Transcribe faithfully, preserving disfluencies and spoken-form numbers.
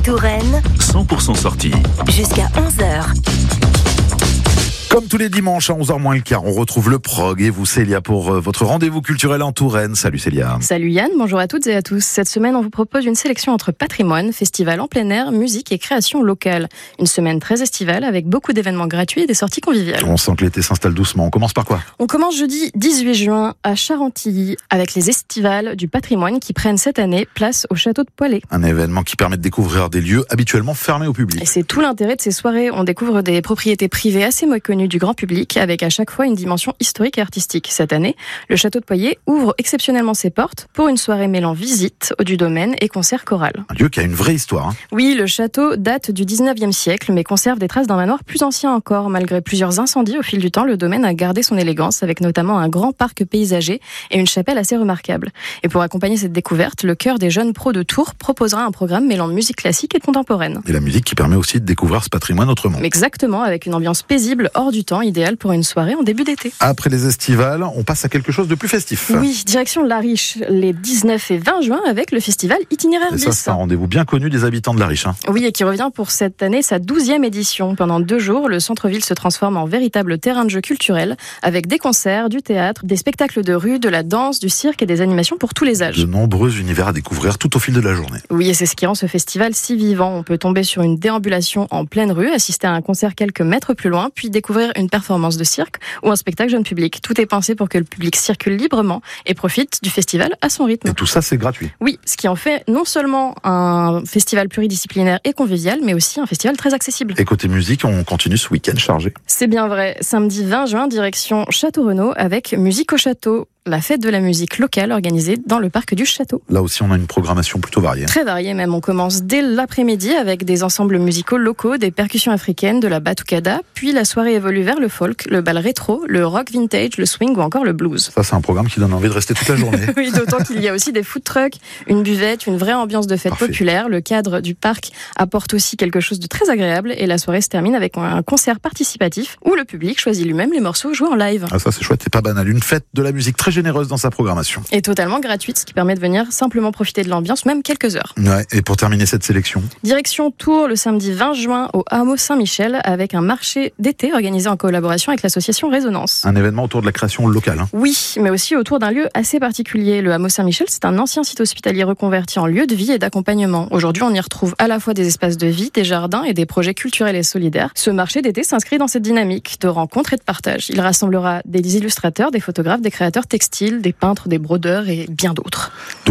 Touraine, cent pour cent sortie. Jusqu'à onze heures. Comme tous les dimanches à onze heures moins le quart, on retrouve le prog et vous Célia pour euh, votre rendez-vous culturel en Touraine. Salut Célia. Salut Yann, bonjour à toutes et à tous. Cette semaine, on vous propose une sélection entre patrimoine, festival en plein air, musique et création locale. Une semaine très estivale avec beaucoup d'événements gratuits et des sorties conviviales. On sent que l'été s'installe doucement. On commence par quoi ? On commence jeudi dix-huit juin à Charentilly avec les estivales du patrimoine qui prennent cette année place au château de Poilé. Un événement qui permet de découvrir des lieux habituellement fermés au public. Et c'est tout l'intérêt de ces soirées. On découvre des propriétés privées assez méconnues du grand public avec à chaque fois une dimension historique et artistique. Cette année, le château de Poilé ouvre exceptionnellement ses portes pour une soirée mêlant visite du domaine et concert choral. Un lieu qui a une vraie histoire. Hein. Oui, le château date du dix-neuvième siècle mais conserve des traces d'un manoir plus ancien encore. Malgré plusieurs incendies au fil du temps, le domaine a gardé son élégance avec notamment un grand parc paysager et une chapelle assez remarquable. Et pour accompagner cette découverte, le chœur des jeunes pros de Tours proposera un programme mêlant musique classique et contemporaine. Et la musique qui permet aussi de découvrir ce patrimoine autrement. Exactement, avec une ambiance paisible hors du temps, idéale pour une soirée en début d'été. Après les estivales, on passe à quelque chose de plus festif. Oui, direction La Riche, les dix-neuf et vingt juin avec le festival Itinéraire Et bis. ça, c'est un rendez-vous bien connu des habitants de La Riche. Hein. Oui, et qui revient pour cette année sa douzième édition. Pendant deux jours, le centre-ville se transforme en véritable terrain de jeu culturel avec des concerts, du théâtre, des spectacles de rue, de la danse, du cirque et des animations pour tous les âges. De nombreux univers à découvrir tout au fil de la journée. Oui, et c'est ce qui rend ce festival si vivant. On peut tomber sur une déambulation en pleine rue, assister à un concert quelques mètres plus loin, puis découvrir une performance de cirque ou un spectacle jeune public. Tout est pensé pour que le public circule librement et profite du festival à son rythme. Et tout ça, c'est gratuit. Oui, ce qui en fait non seulement un festival pluridisciplinaire et convivial, mais aussi un festival très accessible. Et côté musique, on continue ce week-end chargé. C'est bien vrai. Samedi vingt juin, direction Château-Renaud avec Musique au Château, la fête de la musique locale organisée dans le parc du château. Là aussi, on a une programmation plutôt variée. Très variée même. On commence dès l'après-midi avec des ensembles musicaux locaux, des percussions africaines, de la batucada, puis la soirée évolue vers le folk, le bal rétro, le rock vintage, le swing ou encore le blues. Ça, c'est un programme qui donne envie de rester toute la journée. Oui, d'autant qu'il y a aussi des food trucks, une buvette, une vraie ambiance de fête Parfait. populaire. Le cadre du parc apporte aussi quelque chose de très agréable et la soirée se termine avec un concert participatif où le public choisit lui-même les morceaux joués en live. Ah, ça, c'est chouette, c'est pas banal. Une fête de la musique très généreuse dans sa programmation. Et totalement gratuite, ce qui permet de venir simplement profiter de l'ambiance, même quelques heures. Ouais, et pour terminer cette sélection, Direction Tours le samedi vingt juin au hameau Saint-Michel avec un marché d'été organisé en collaboration avec l'association Résonance. un événement autour de la création locale. Hein. Oui, mais aussi autour d'un lieu assez particulier. Le hameau Saint-Michel, c'est un ancien site hospitalier reconverti en lieu de vie et d'accompagnement. Aujourd'hui, on y retrouve à la fois des espaces de vie, des jardins et des projets culturels et solidaires. Ce marché d'été s'inscrit dans cette dynamique de rencontres et de partage. Il rassemblera des illustrateurs, des photographes, des créateurs textiles, des peintres, des brodeurs et bien d'autres.